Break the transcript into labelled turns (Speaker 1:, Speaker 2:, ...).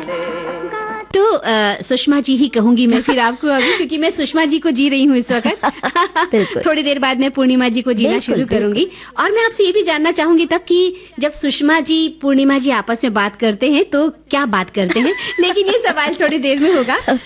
Speaker 1: तो सुषमा जी ही कहूंगी मैं फिर आपको अभी, क्योंकि मैं सुषमा जी को जी रही हूँ इस वक्त। थोड़ी देर बाद मैं पूर्णिमा जी को जीना शुरू करूंगी। और मैं आपसे ये भी जानना चाहूंगी तब कि जब सुषमा जी पूर्णिमा जी आपस में बात करते हैं तो क्या बात करते हैं, लेकिन ये सवाल थोड़ी देर में होगा।